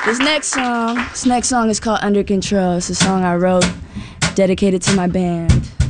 This next song is called Under Control. It's a song I wrote dedicated to my band.